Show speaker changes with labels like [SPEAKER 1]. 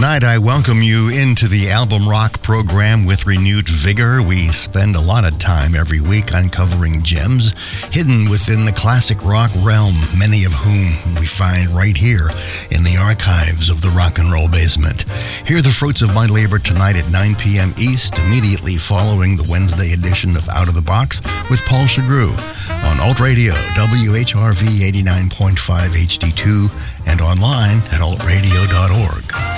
[SPEAKER 1] Tonight, I welcome you into the Album Rock program with renewed vigor. We spend a lot of time every week uncovering gems hidden within the classic rock realm, many of whom we find right here in the archives of the Rock and Roll Basement. Hear the fruits of my labor tonight at 9 p.m. East, immediately following the Wednesday edition of Out of the Box with Paul Chagru on Alt Radio, WHRV 89.5 HD2, and online at altradio.org.